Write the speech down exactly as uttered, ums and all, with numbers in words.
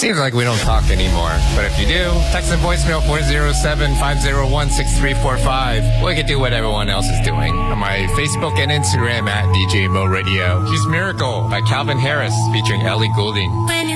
Seems like we don't talk anymore. But if you do, text and voicemail four oh seven, five oh one, six three four five. We can do what everyone else is doing. On my Facebook and Instagram at D J Mo Radio. She's Miracle by Calvin Harris featuring Ellie Goulding.